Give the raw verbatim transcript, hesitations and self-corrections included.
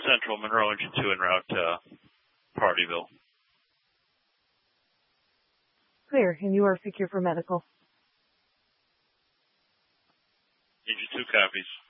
Central Monroe Engine two en route to Partyville. Clear, and you are secure for medical. Engine two copies.